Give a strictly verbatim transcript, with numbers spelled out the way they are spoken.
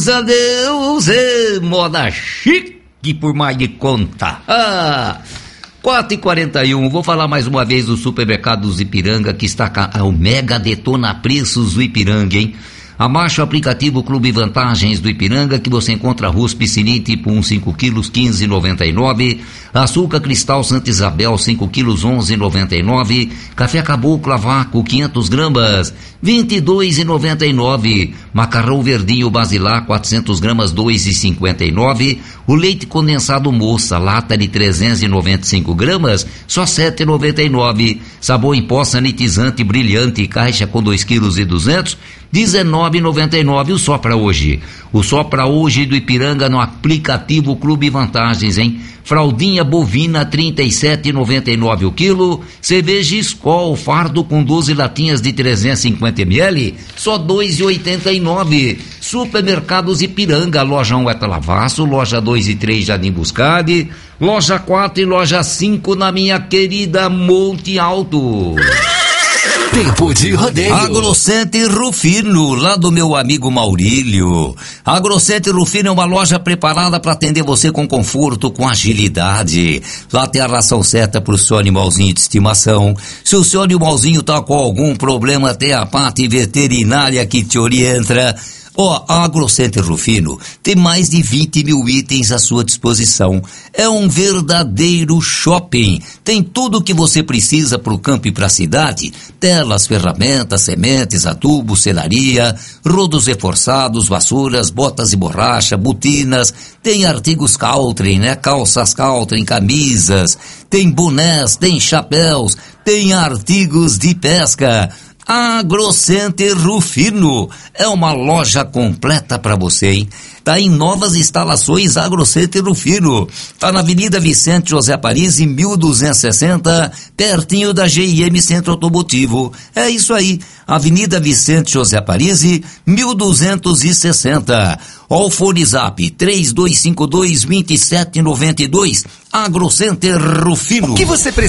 a Deus, é moda chique por mais de conta. Ah, quatro e quarenta e um, vou falar mais uma vez do Supermercados Ipiranga, que está com o Mega Detona Preços do Ipiranga, hein? Abaixa o aplicativo Clube Vantagens do Ipiranga, que você encontra arroz piscininha tipo um, cinco quilos, quinze reais e noventa e nove centavos. Açúcar Cristal Santa Isabel, cinco quilos, onze reais e noventa e nove centavos. Café Caboclo a vácuo, quinhentas gramas, vinte e dois reais e noventa e nove centavos. Macarrão Verdinho Basilar, quatrocentas gramas, dois reais e cinquenta e nove centavos. O leite condensado Moça, lata de trezentas e noventa e cinco gramas, só sete reais e noventa e nove centavos. Sabão em pó sanitizante brilhante, caixa com dois quilos e duzentos, dezenove reais e noventa e nove centavos. O só pra hoje. O só pra hoje do Ipiranga no aplicativo Clube Vantagens, hein? Fraldinha bovina, trinta e sete reais e noventa e nove centavos o quilo. Cerveja Skol, fardo com doze latinhas de trezentos e cinquenta mililitros, só dois reais e oitenta e nove centavos. Supermercados Ipiranga, loja um é Lavaço, loja dois e três Jardim Buscade, loja quatro e loja cinco na minha querida Monte Alto. Tempo de rodeio. Agrocenter Rufino, lá do meu amigo Maurílio. Agrocenter Rufino é uma loja preparada para atender você com conforto, com agilidade. Lá tem a ração certa pro seu animalzinho de estimação. Se o seu animalzinho tá com algum problema, tem a parte veterinária que te orienta. Ó, oh, a Agrocenter Rufino tem mais de vinte mil itens à sua disposição. É um verdadeiro shopping. Tem tudo o que você precisa para o campo e para a cidade. Telas, ferramentas, sementes, adubo, selaria, rodos reforçados, vassouras, botas de borracha, botinas. Tem artigos Caltrim, né? Calças Caltrim, camisas. Tem bonés, tem chapéus, tem artigos de pesca. Agrocenter Rufino é uma loja completa para você, hein? Tá em novas instalações Agrocenter Rufino. Tá na Avenida Vicente José Parisi, mil duzentos e sessenta, pertinho da G I M Centro Automotivo. É isso aí, Avenida Vicente José Parisi, mil duzentos e sessenta. Ó o fone zap três dois cinco dois, dois sete nove dois. Agrocenter Rufino. O que você precisa?